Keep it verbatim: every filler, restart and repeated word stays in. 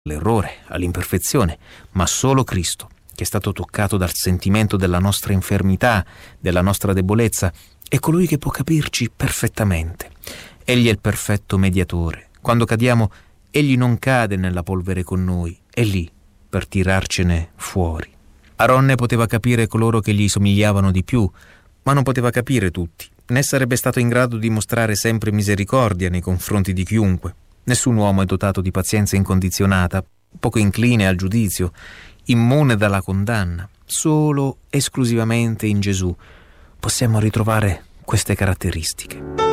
all'errore, all'imperfezione, ma solo Cristo, che è stato toccato dal sentimento della nostra infermità, della nostra debolezza, è colui che può capirci perfettamente. Egli è il perfetto mediatore. Quando cadiamo, egli non cade nella polvere con noi, è lì per tirarcene fuori. Aronne poteva capire coloro che gli somigliavano di più, ma non poteva capire tutti, né sarebbe stato in grado di mostrare sempre misericordia nei confronti di chiunque. Nessun uomo è dotato di pazienza incondizionata, poco incline al giudizio, immune dalla condanna. Solo, esclusivamente in Gesù possiamo ritrovare queste caratteristiche.